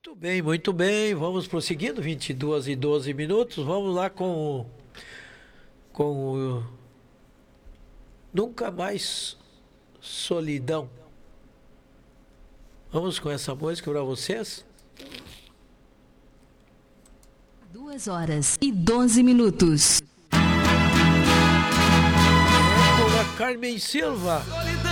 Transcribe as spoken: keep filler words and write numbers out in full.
Muito bem, muito bem. Vamos prosseguindo, vinte e duas e doze minutos. Vamos lá com, com o Nunca Mais Solidão. Vamos com essa música para vocês? Duas horas e doze minutos. É com a Carmen Silva.